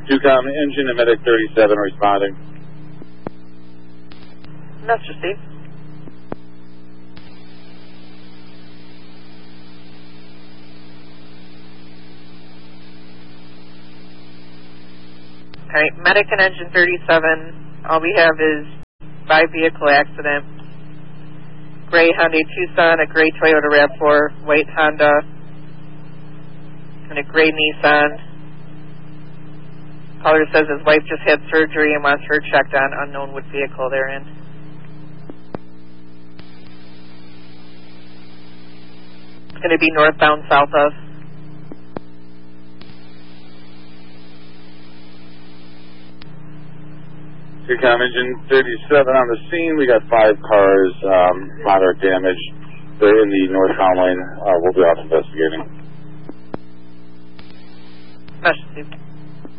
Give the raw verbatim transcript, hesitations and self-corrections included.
two com, engine and medic thirty-seven responding. Message received. Alright, medic and engine thirty-seven. All we have is five vehicle accident. Gray Hyundai Tucson, a gray Toyota RAV four, white Honda, and a gray Nissan. Caller says his wife just had surgery and wants her checked on, unknown what vehicle they're in. It's going to be northbound south of. two com, engine thirty-seven on the scene. We got five cars, um, moderate damage. They're in the northbound lane. Uh, we'll be out investigating. Message received.